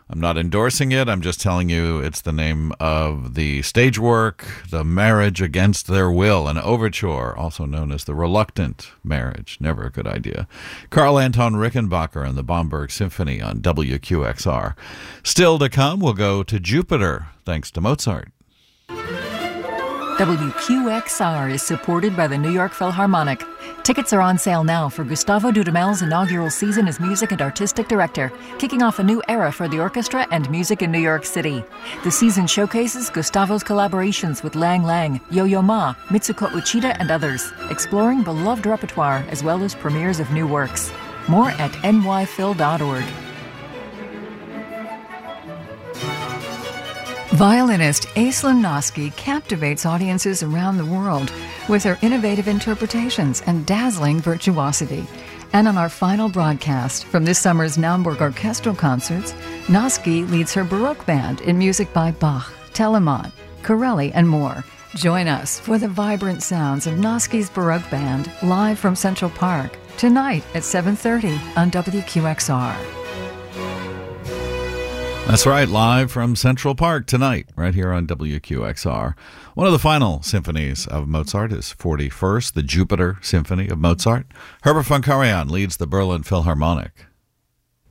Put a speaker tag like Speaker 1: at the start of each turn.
Speaker 1: I'm not endorsing it. I'm just telling you it's the name of the stage work, The Marriage Against Their Will, an overture, also known as The Reluctant Marriage. Never a good idea. Karl Anton Rickenbacker and the Bomberg Symphony on WQXR. Still to come, we'll go to Jupiter, thanks to Mozart.
Speaker 2: WQXR is supported by the New York Philharmonic. Tickets are on sale now for Gustavo Dudamel's inaugural season as music and artistic director, kicking off a new era for the orchestra and music in New York City. The season showcases Gustavo's collaborations with Lang Lang, Yo-Yo Ma, Mitsuko Uchida, and others, exploring beloved repertoire as well as premieres of new works. More at nyphil.org. Violinist Aislinn Noski captivates audiences around the world with her innovative interpretations and dazzling virtuosity. And on our final broadcast from this summer's Naumburg Orchestral Concerts, Noski leads her Baroque band in music by Bach, Telemann, Corelli, and more. Join us for the vibrant sounds of Noski's Baroque Band live from Central Park tonight at 7:30 on WQXR.
Speaker 1: That's right, live from Central Park tonight, right here on WQXR. One of the final symphonies of Mozart is 41st, the Jupiter Symphony of Mozart. Herbert von Karajan leads the Berlin Philharmonic.